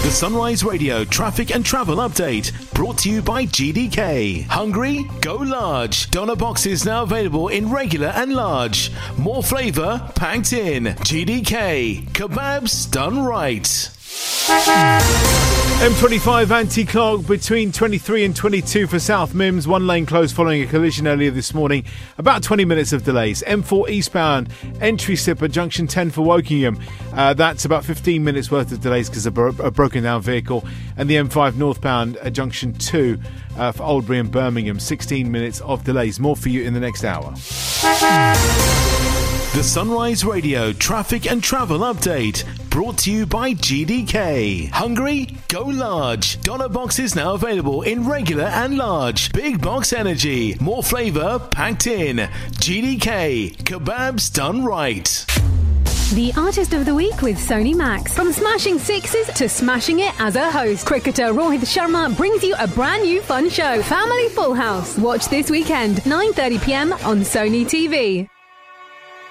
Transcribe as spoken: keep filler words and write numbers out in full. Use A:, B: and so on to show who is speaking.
A: The Sunrise Radio traffic and travel update brought to you by G D K. Hungry? Go large. Doner boxes now available in regular and large. More flavour packed in. G D K. Kebabs done right.
B: M twenty-five anti-clog between twenty-three and twenty-two for South Mims. One lane closed following a collision earlier this morning. About twenty minutes of delays. M four eastbound, entry slip at junction ten for Wokingham. Uh, that's about fifteen minutes worth of delays because of a, bro- a broken down vehicle. And the M five northbound at junction two uh, for Oldbury and Birmingham. sixteen minutes of delays. More for you in the next hour.
A: The Sunrise Radio traffic and travel update brought to you by G D K. Hungry? Go large. Doner boxes now available in regular and large. Big box energy. More flavour packed in. G D K. Kebabs done right.
C: The Artist of the Week with Sony Max. From smashing sixes to smashing it as a host, cricketer Rohit Sharma brings you a brand new fun show, Family Full House. Watch this weekend, nine thirty p m on Sony T V.